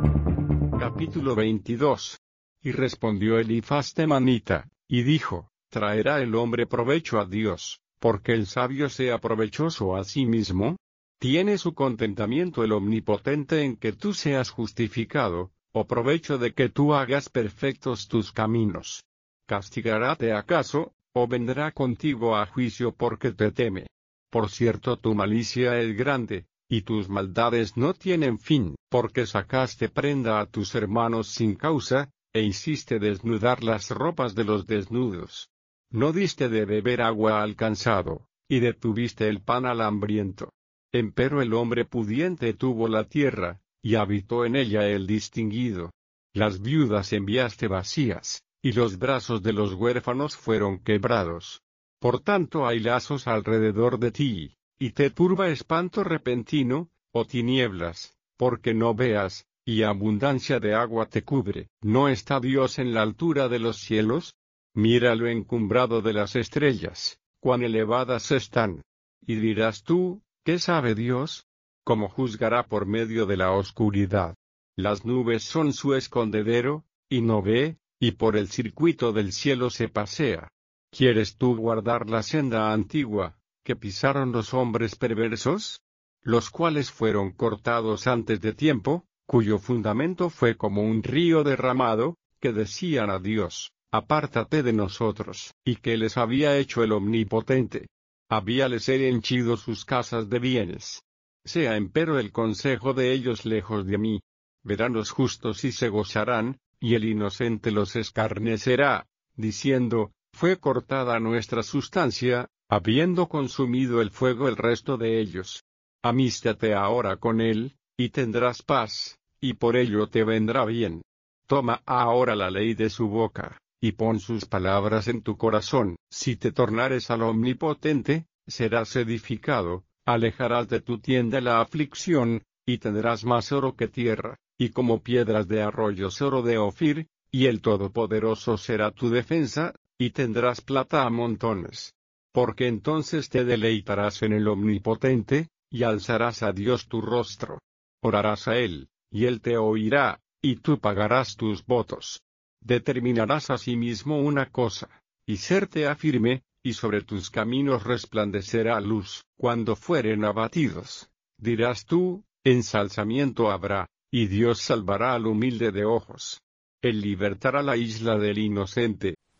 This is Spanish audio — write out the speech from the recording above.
Capítulo 22. Y respondió Elifaz temanita, y dijo: ¿Traerá el hombre provecho a Dios, porque el sabio sea provechoso a sí mismo? ¿Tiene su contentamiento el Omnipotente en que tú seas justificado, o provecho de que tú hagas perfectos tus caminos? ¿Castigaráte acaso, o vendrá contigo a juicio porque te teme? Por cierto, tu malicia es grande, y tus maldades no tienen fin, porque sacaste prenda a tus hermanos sin causa, e hiciste desnudar las ropas de los desnudos. No diste de beber agua al cansado, y detuviste el pan al hambriento. Empero el hombre pudiente tuvo la tierra, y habitó en ella el distinguido. Las viudas enviaste vacías, y los brazos de los huérfanos fueron quebrados. Por tanto hay lazos alrededor de ti, y te turba espanto repentino, o tinieblas, porque no veas, y abundancia de agua te cubre. ¿No está Dios en la altura de los cielos? Mira lo encumbrado de las estrellas, cuán elevadas están. Y dirás tú: ¿qué sabe Dios? ¿Cómo juzgará por medio de la oscuridad? Las nubes son su escondedero, y no ve, y por el circuito del cielo se pasea. ¿Quieres tú guardar la senda antigua, que pisaron los hombres perversos? Los cuales fueron cortados antes de tiempo, cuyo fundamento fue como un río derramado, que decían a Dios: apártate de nosotros, y que les había hecho el Omnipotente. Habíales él henchido sus casas de bienes. Sea empero el consejo de ellos lejos de mí. Verán los justos y se gozarán, y el inocente los escarnecerá, diciendo: fue cortada nuestra sustancia, habiendo consumido el fuego el resto de ellos. Amístate ahora con él, y tendrás paz, y por ello te vendrá bien. Toma ahora la ley de su boca, y pon sus palabras en tu corazón. Si te tornares al Omnipotente, serás edificado, alejarás de tu tienda la aflicción, y tendrás más oro que tierra, y como piedras de arroyos oro de Ofir, y el Todopoderoso será tu defensa, y tendrás plata a montones. Porque entonces te deleitarás en el Omnipotente, y alzarás a Dios tu rostro. Orarás a Él, y Él te oirá, y tú pagarás tus votos. Determinarás asimismo una cosa, y serte afirme, y sobre tus caminos resplandecerá luz. Cuando fueren abatidos, dirás tú: ensalzamiento habrá, y Dios salvará al humilde de ojos. Él libertará la isla del inocente,